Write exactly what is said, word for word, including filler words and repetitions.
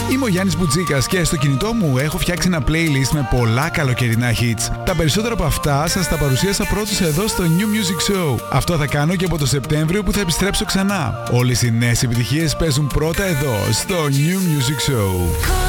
Είμαι ο Γιάννης Μπουτζίκας και στο κινητό μου έχω φτιάξει ένα playlist με πολλά καλοκαιρινά hits. Τα περισσότερα από αυτά σας τα παρουσίασα πρώτους εδώ στο New Music Show. Αυτό θα κάνω και από το Σεπτέμβριο που θα επιστρέψω ξανά. Όλες οι νέες επιτυχίες παίζουν πρώτα εδώ στο New Music Show.